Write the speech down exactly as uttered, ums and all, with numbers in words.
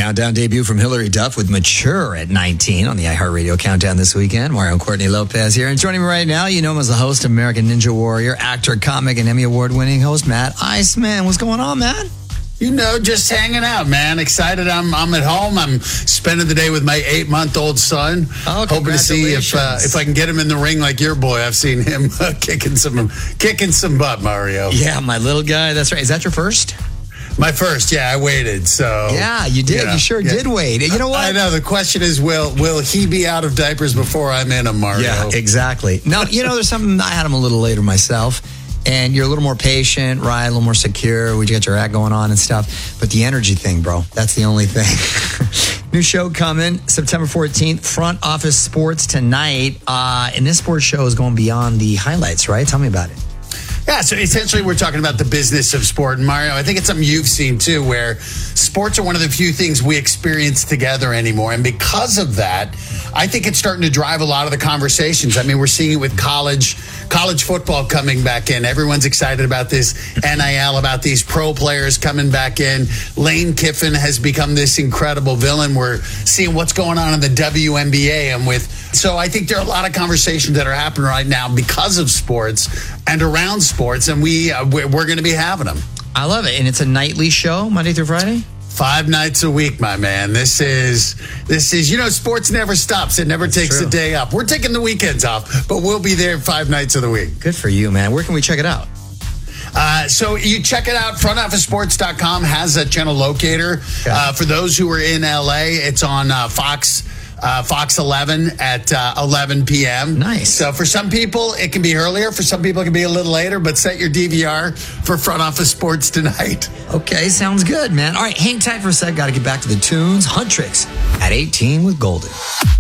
Countdown debut from Hillary Duff with Mature at nineteen on the iHeartRadio Countdown this weekend. Mario and Courtney Lopez here. And joining me right now, you know him as the host of American Ninja Warrior, actor, comic, and Emmy Award-winning host, Matt Iceman. What's going on, Matt? You know, just hanging out, man. Excited. I'm I'm at home. I'm spending the day with my eight-month-old son. Oh, hoping to see if uh, if I can get him in the ring like your boy. I've seen him uh, kicking some kicking some butt, Mario. Yeah, my little guy. That's right. Is that your first? My first, yeah, I waited. So yeah, you did. You, know, you sure yeah. did wait. You know what? I know. The question is, will will he be out of diapers before I'm in him, Mario? Yeah, exactly. Now, you know, there's something. I had him a little later myself, and you're a little more patient, right? A little more secure. We get your act going on and stuff. But the energy thing, bro, that's the only thing. New show coming September fourteenth. Front Office Sports tonight, uh, and this sports show is going beyond the highlights, right? Tell me about it. Yeah, so essentially we're talking about the business of sport. And Mario, I think it's something you've seen too, where sports are one of the few things we experience together anymore. And because of that, I think it's starting to drive a lot of the conversations. I mean, we're seeing it with college college football coming back in. Everyone's excited about this N I L, about these pro players coming back in. Lane Kiffin has become this incredible villain. We're seeing what's going on in the W N B A. And with so I think there are a lot of conversations that are happening right now because of sports and around sports, and we uh, we're, we're going to be having them. I love it, and it's a nightly show, Monday through Friday. Five nights a week, my man. This is, this is, you know, sports never stops. It never That's takes true. a day off. We're taking the weekends off, but we'll be there five nights of the week. Good for you, man. Where can we check it out? Uh, so you check it out. front office sports dot com has a channel locator. Okay. Uh, for those who are in L A, it's on uh, Fox. Uh, Fox eleven at uh, eleven p.m. Nice. So for some people, it can be earlier. For some people, it can be a little later. But set your D V R for Front Office Sports tonight. Okay, sounds good, man. All right, hang tight for a sec. Got to get back to the tunes. Huntrix at eighteen with Golden.